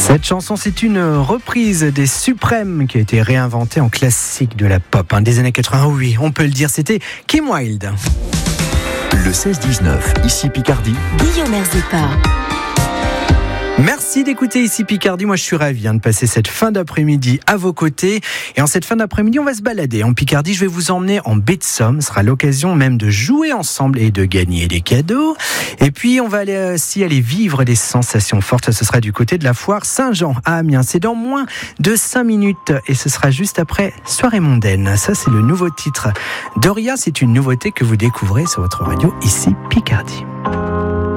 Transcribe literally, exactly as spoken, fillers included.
Cette chanson, c'est une reprise des Suprêmes qui a été réinventée en classique de la pop hein, des années quatre-vingts. Oui, on peut le dire, c'était Kim Wilde. Le seize dix-neuf, ici Picardie. Guillaume Erzepa. Merci d'écouter ici Picardie. Moi, je suis ravi hein, de passer cette fin d'après-midi à vos côtés. Et en cette fin d'après-midi, on va se balader en Picardie. Je vais vous emmener en baie de Somme. Ce sera l'occasion même de jouer ensemble et de gagner des cadeaux. Et puis, on va aller aussi aller vivre des sensations fortes. Ce sera du côté de la foire Saint-Jean à Amiens. C'est dans moins de cinq minutes et ce sera juste après Soirée mondaine. Ça, c'est le nouveau titre. Doria, c'est une nouveauté que vous découvrez sur votre radio ici Picardie.